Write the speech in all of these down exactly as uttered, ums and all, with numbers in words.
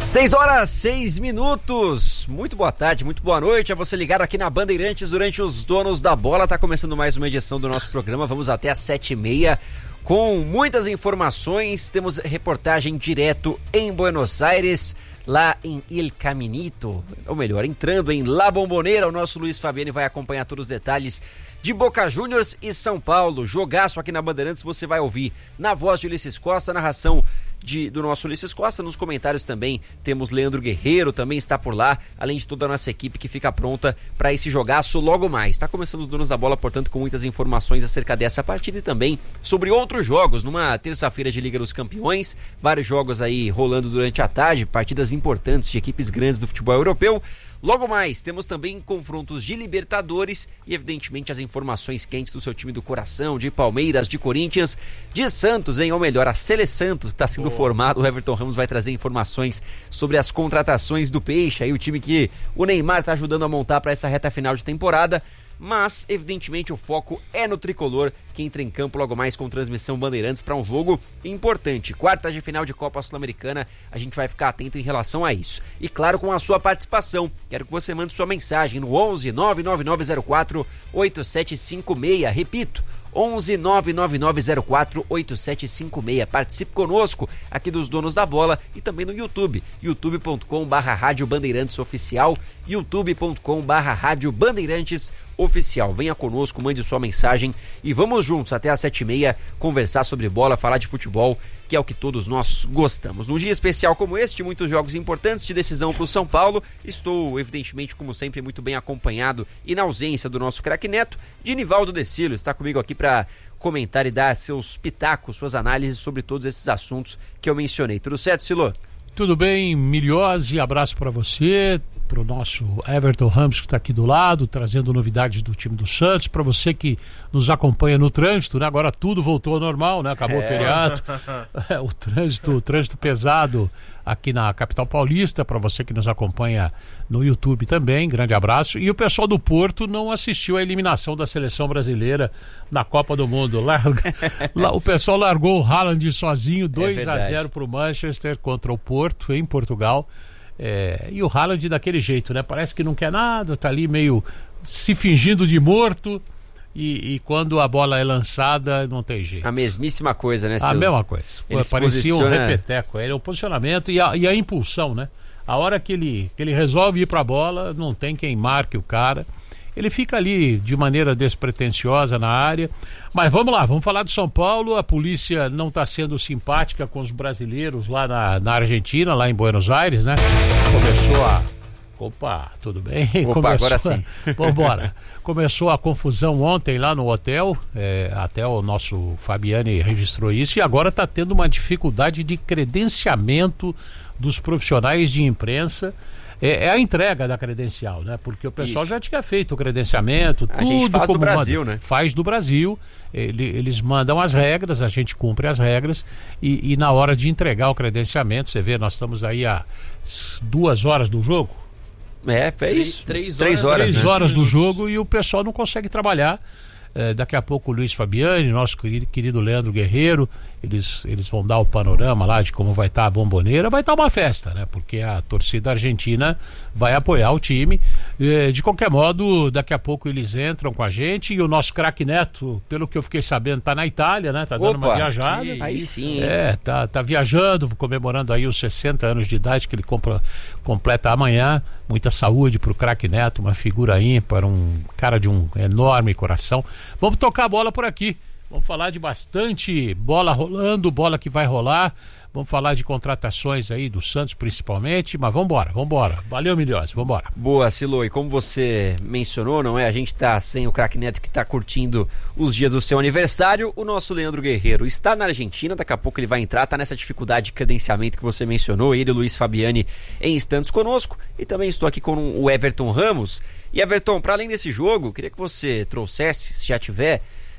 seis horas, seis minutos. Muito boa tarde, muito boa noite a você ligado aqui na Bandeirantes durante os Donos da Bola. Tá começando mais uma edição do nosso programa. Vamos até às sete e meia com muitas informações. Temos reportagem direto em Buenos Aires, lá em El Caminito, ou melhor, entrando em La Bombonera. O nosso Luiz Fabiani vai acompanhar todos os detalhes de Boca Juniors e São Paulo. Jogaço aqui na Bandeirantes, você vai ouvir na voz de Ulisses Costa, narração de, do nosso Ulisses Costa. Nos comentários também temos Leandro Guerreiro, também está por lá, além de toda a nossa equipe que fica pronta para esse jogaço logo mais. Está começando os Donos da Bola, portanto, com muitas informações acerca dessa partida e também sobre outros jogos. Numa terça-feira de Liga dos Campeões, vários jogos aí rolando durante a tarde, partidas importantes de equipes grandes do futebol europeu. Logo mais, temos também confrontos de Libertadores e, evidentemente, as informações quentes do seu time do coração, de Palmeiras, de Corinthians, de Santos, hein? Ou melhor, a Sele Santos, que está sendo oh. formado. O Everton Ramos vai trazer informações sobre as contratações do Peixe, aí o time que o Neymar está ajudando a montar para essa reta final de temporada. Mas, evidentemente, o foco é no tricolor, que entra em campo logo mais com transmissão Bandeirantes para um jogo importante. Quartas de final de Copa Sul-Americana, a gente vai ficar atento em relação a isso. E claro, com a sua participação. Quero que você mande sua mensagem no onze nove nove nove zero quatro oito sete cinco seis. Repito, onze nove nove nove zero quatro oito sete cinco seis. Participe conosco aqui dos Donos da Bola e também no YouTube, youtube ponto com barra Rádio Bandeirantes Oficial, youtube ponto com barra Rádio Bandeirantes Oficial. Venha conosco, mande sua mensagem e vamos juntos até às sete e meia conversar sobre bola, falar de futebol, que é o que todos nós gostamos. Num dia especial como este, muitos jogos importantes de decisão para o São Paulo, estou, evidentemente, como sempre, muito bem acompanhado e na ausência do nosso craque Neto, de Nivaldo Decilo, está comigo aqui para comentar e dar seus pitacos, suas análises sobre todos esses assuntos que eu mencionei. Tudo certo, Silo? Tudo bem, Miliose, abraço para você, para o nosso Everton Ramos, que está aqui do lado, trazendo novidades do time do Santos, para você que nos acompanha no trânsito, né? Agora tudo voltou ao normal, né? Acabou é. o feriado, é, o trânsito, o trânsito pesado aqui na capital paulista, para você que nos acompanha no YouTube também, grande abraço. E o pessoal do Porto não assistiu à eliminação da seleção brasileira na Copa do Mundo. Larga, o pessoal largou o Haaland sozinho, dois a zero para o Manchester contra o Porto, em Portugal. É, e o Haaland daquele jeito, né? Parece que não quer nada, tá ali meio se fingindo de morto e, e quando a bola é lançada não tem jeito. A mesmíssima coisa, né? A seu... mesma coisa. Ele parecia posiciona... um repeteco. Ele é o posicionamento e a, e a impulsão, né? A hora que ele, que ele resolve ir pra bola, não tem quem marque o cara. Ele fica ali de maneira despretensiosa na área. Mas vamos lá, vamos falar do São Paulo. A polícia não está sendo simpática com os brasileiros lá na, na Argentina, lá em Buenos Aires, né? Começou a... Opa, tudo bem? Opa, Começou agora sim. A... Vambora. Começou a confusão ontem lá no hotel. É, até o nosso Fabiani registrou isso. E agora está tendo uma dificuldade de credenciamento dos profissionais de imprensa. É, é a entrega da credencial, né? Porque o pessoal Isso. já tinha feito o credenciamento, a tudo gente faz como do Brasil, manda, né? Faz do Brasil, ele, eles mandam as regras, a gente cumpre as regras e, e na hora de entregar o credenciamento, você vê, nós estamos aí há duas horas do jogo. É, é isso. Três, três horas, três horas, três né? horas do jogo e o pessoal não consegue trabalhar. É, daqui a pouco o Luiz Fabiani, nosso querido, querido Leandro Guerreiro, eles, eles vão dar o panorama lá de como vai estar a Bombonera. Vai estar uma festa, né? Porque a torcida argentina vai apoiar o time. É, de qualquer modo, daqui a pouco eles entram com a gente e o nosso craque Neto, pelo que eu fiquei sabendo, tá na Itália, né? Tá dando Opa, uma viajada. Aí sim. É, tá, tá viajando, comemorando aí os sessenta anos de idade que ele compra, completa amanhã. Muita saúde pro craque Neto, uma figura ímpar, um cara de um enorme coração. Vamos tocar a bola por aqui. Vamos falar de bastante bola rolando, bola que vai rolar. Vamos falar de contratações aí do Santos principalmente, mas vamos embora, vamos embora. Valeu, Milhões, vamos embora. Boa, Silo, e como você mencionou, não é? A gente tá sem o craque Neto que tá curtindo os dias do seu aniversário. O nosso Leandro Guerreiro está na Argentina, daqui a pouco ele vai entrar, tá nessa dificuldade de credenciamento que você mencionou, ele e o Luiz Fabiani em instantes conosco. E também estou aqui com o Everton Ramos. E Everton, para além desse jogo, queria que você trouxesse, se já tiver,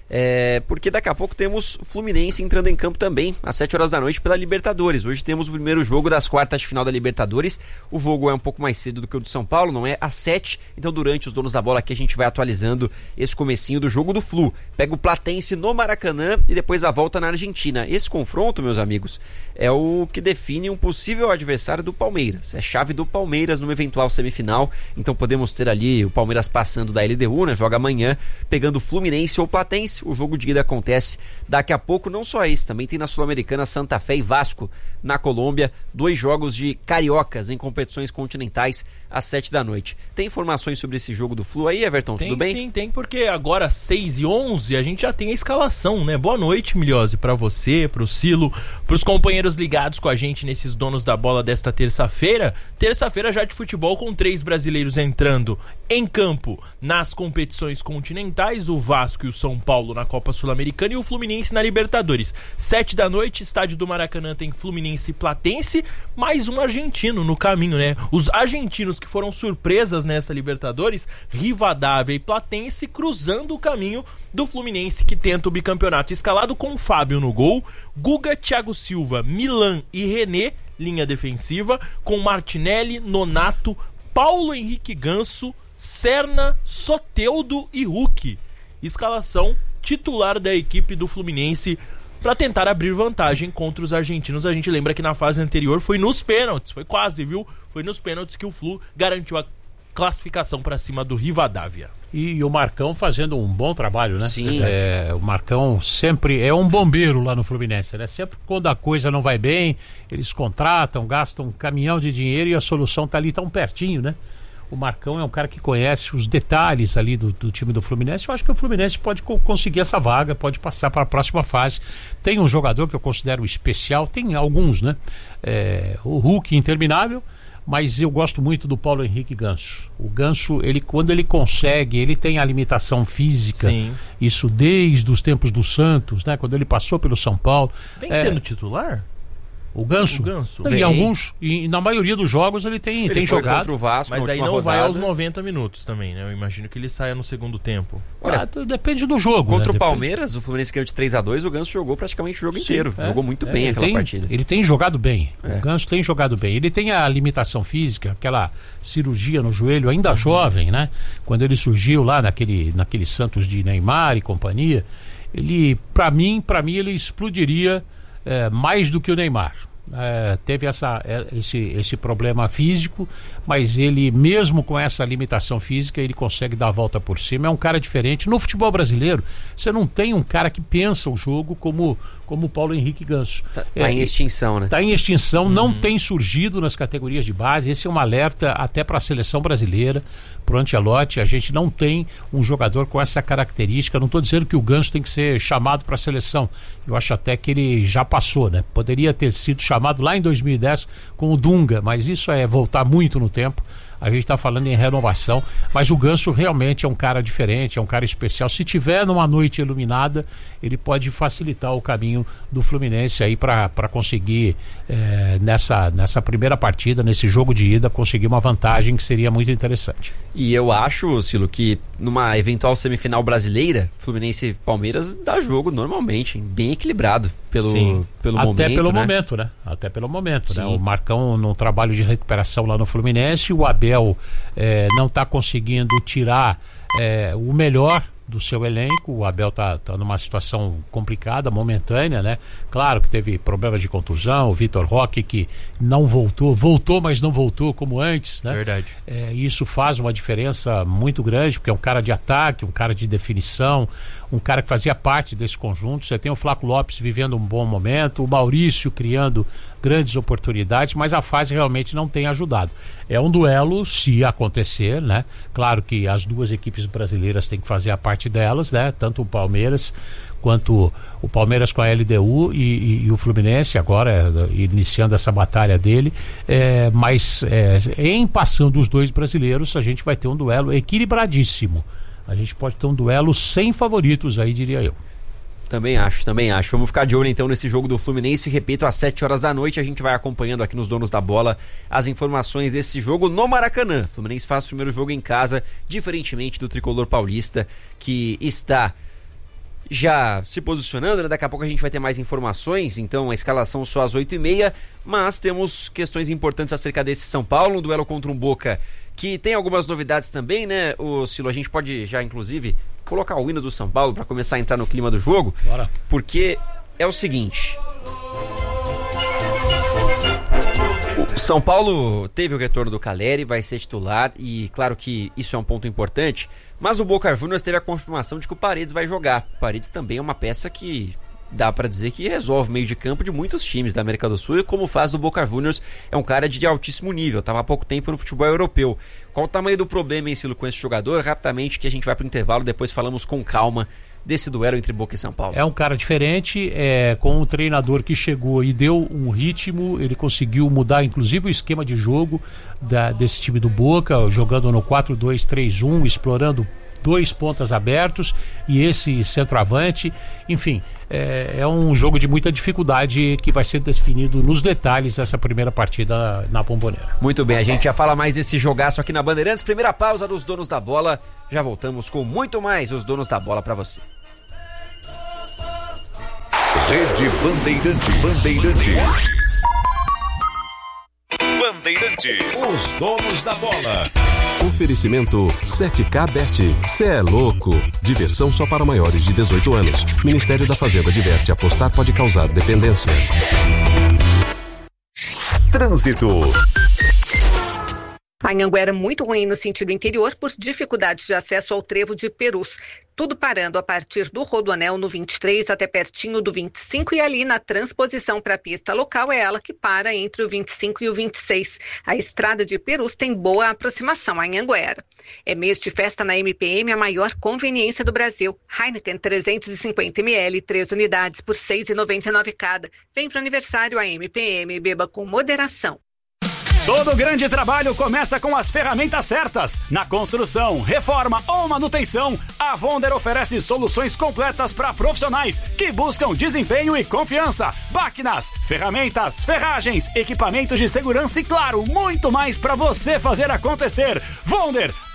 É, porque daqui a pouco temos Fluminense entrando em campo também, às sete horas da noite, pela Libertadores. Hoje temos o primeiro jogo das quartas de final da Libertadores. O jogo é um pouco mais cedo do que o do São Paulo, não é? Às sete. Então, durante os Donos da Bola aqui, a gente vai atualizando esse comecinho do jogo do Flu. Pega o Platense no Maracanã e depois a volta na Argentina. Esse confronto, meus amigos, é o que define um possível adversário do Palmeiras. É chave do Palmeiras numa eventual semifinal. Então, podemos ter ali o Palmeiras passando da L D U, né? Joga amanhã, pegando Fluminense ou Platense. O jogo de ida acontece daqui a pouco. Não só esse, também tem na Sul-Americana Santa Fé e Vasco na Colômbia, dois jogos de cariocas em competições continentais às sete da noite. Tem informações sobre esse jogo do Flu aí, Everton? Tem, tudo bem? Sim, tem, porque agora às seis e onze a gente já tem a escalação, né? Boa noite, Milhose, pra você, pro Silo, pros companheiros ligados com a gente nesses Donos da Bola desta terça-feira. Terça-feira já de futebol, com três brasileiros entrando em campo nas competições continentais, o Vasco e o São Paulo na Copa Sul-Americana e o Fluminense na Libertadores. Sete da noite, estádio do Maracanã tem Fluminense e Platense, mais um argentino no caminho, né? Os argentinos que foram surpresas nessa Libertadores, Rivadavia e Platense, cruzando o caminho do Fluminense, que tenta o bicampeonato. Escalado com o Fábio no gol, Guga, Thiago Silva, Milan e René, linha defensiva, com Martinelli, Nonato, Paulo Henrique Ganso, Serna, Soteldo e Hulk. Escalação titular da equipe do Fluminense para tentar abrir vantagem contra os argentinos. A gente lembra que na fase anterior foi nos pênaltis, foi quase, viu? Foi nos pênaltis que o Flu garantiu a classificação para cima do Rivadavia. E, e o Marcão fazendo um bom trabalho, né? Sim. É, o Marcão sempre é um bombeiro lá no Fluminense, né? Sempre quando a coisa não vai bem, eles contratam, gastam um caminhão de dinheiro e a solução tá ali tão pertinho, né? O Marcão é um cara que conhece os detalhes ali do, do time do Fluminense. Eu acho que o Fluminense pode co- conseguir essa vaga, pode passar para a próxima fase. Tem um jogador que eu considero especial, tem alguns, né? É, o Hulk interminável, mas eu gosto muito do Paulo Henrique Ganso. O Ganso, ele, quando ele consegue, ele tem a limitação física. Sim. Isso desde os tempos do Santos, né? Quando ele passou pelo São Paulo. Vem é, sendo titular? O Ganso? O Ganso. Em Vem. alguns, e na maioria dos jogos ele tem, Ele tem foi jogado. contra o Vasco Mas na aí última não rodada. vai aos noventa minutos também, né? Eu imagino que ele saia no segundo tempo. Olha, Ah, depende do jogo. Contra né? o Palmeiras, o Fluminense ganhou de três a dois, o Ganso jogou praticamente o jogo Sim, inteiro. é, Jogou muito é, bem ele aquela tem, partida. Ele tem jogado bem. É. O Ganso tem jogado bem. Ele tem a limitação física, aquela cirurgia no joelho, ainda jovem, né? Quando ele surgiu lá naquele, naquele Santos de Neymar e companhia, ele, pra mim, para mim, ele explodiria é, mais do que o Neymar. É, teve essa, é, esse, esse problema físico, mas ele, mesmo com essa limitação física, ele consegue dar a volta por cima. É um cara diferente. No futebol brasileiro, você não tem um cara que pensa o jogo como, como o Paulo Henrique Ganso. Tá, tá é, em extinção, né? Está em extinção, uhum. Não tem surgido nas categorias de base. Esse é um alerta até para a seleção brasileira, para o Ancelotti. A gente não tem um jogador com essa característica. Não estou dizendo que o Ganso tem que ser chamado para a seleção. Eu acho até que ele já passou, né? Poderia ter sido chamado lá em dois mil e dez com o Dunga, mas isso é voltar muito no tempo. A gente está falando em renovação, mas o Ganso realmente é um cara diferente, é um cara especial. Se tiver numa noite iluminada, ele pode facilitar o caminho do Fluminense aí para conseguir é, nessa, nessa primeira partida, nesse jogo de ida, conseguir uma vantagem que seria muito interessante. E eu acho, Silo, que numa eventual semifinal brasileira, Fluminense e Palmeiras dá jogo normalmente, bem equilibrado pelo, pelo Até momento. Até pelo né? momento, né? Até pelo momento, Sim. né? O Marcão no trabalho de recuperação lá no Fluminense, o Abel é, não está conseguindo tirar é, o melhor do seu elenco. O Abel tá, tá numa situação complicada, momentânea, né? Claro que teve problemas de contusão, o Vitor Roque que não voltou, voltou, mas não voltou como antes, né? Verdade. É, isso faz uma diferença muito grande, porque é um cara de ataque, um cara de definição, um cara que fazia parte desse conjunto. Você tem o Flaco Lopes vivendo um bom momento, o Maurício criando grandes oportunidades, mas a fase realmente não tem ajudado. É um duelo, se acontecer, né? Claro que as duas equipes brasileiras têm que fazer a parte delas, né? Tanto o Palmeiras quanto o Palmeiras com a L D U e, e, e o Fluminense agora iniciando essa batalha dele, é, mas é, em passando os dois brasileiros a gente vai ter um duelo equilibradíssimo. A gente pode ter um duelo sem favoritos aí, diria eu. Também acho, também acho. Vamos ficar de olho então nesse jogo do Fluminense. Repito, às sete horas da noite a gente vai acompanhando aqui nos Donos da Bola as informações desse jogo no Maracanã. O Fluminense faz o primeiro jogo em casa, diferentemente do tricolor paulista, que está já se posicionando, né? Daqui a pouco a gente vai ter mais informações, então a escalação só às oito e meia, mas temos questões importantes acerca desse São Paulo, um duelo contra um Boca que tem algumas novidades também, né, o Silo? A gente pode já, inclusive, colocar o hino do São Paulo para começar a entrar no clima do jogo. Bora. Porque é o seguinte... O São Paulo teve o retorno do Calleri, vai ser titular e claro que isso é um ponto importante, mas o Boca Juniors teve a confirmação de que o Paredes vai jogar. O Paredes também é uma peça que dá pra dizer que resolve o meio de campo de muitos times da América do Sul e como faz do Boca Juniors, é um cara de altíssimo nível, estava há pouco tempo no futebol europeu. Qual o tamanho do problema em Silo com esse jogador? Rapidamente que a gente vai pro intervalo, depois falamos com calma desse duelo entre Boca e São Paulo. É um cara diferente, é, com um treinador que chegou e deu um ritmo, ele conseguiu mudar inclusive o esquema de jogo da, desse time do Boca, jogando no quatro dois três um, explorando dois pontas abertos e esse centroavante, enfim, é, é um jogo de muita dificuldade que vai ser definido nos detalhes essa primeira partida na Bombonera. Muito bem, a gente já fala mais desse jogaço aqui na Bandeirantes, primeira pausa dos Donos da Bola, já voltamos com muito mais os Donos da Bola para você. Rede Bandeirantes. Bandeirantes. Bandeirantes. Os donos da bola. Oferecimento sete K Bet. Cê é louco. Diversão só para maiores de dezoito anos. Ministério da Fazenda adverte: apostar pode causar dependência. Trânsito. A Anhanguera muito ruim no sentido interior por dificuldade de acesso ao trevo de Perus. Tudo parando a partir do Rodoanel no vinte e três até pertinho do vinte e cinco e ali na transposição para a pista local é ela que para entre o vinte e cinco e o vinte e seis. A estrada de Perus tem boa aproximação a Anhanguera. É mês de festa na M P M, a maior conveniência do Brasil. Heineken trezentos e cinquenta mililitros, três unidades por seis reais e noventa e nove centavos cada. Vem para o aniversário a M P M, beba com moderação. Todo grande trabalho começa com as ferramentas certas. Na construção, reforma ou manutenção, a Vonder oferece soluções completas para profissionais que buscam desempenho e confiança. Máquinas, ferramentas, ferragens, equipamentos de segurança e, claro, muito mais para você fazer acontecer. Vonder,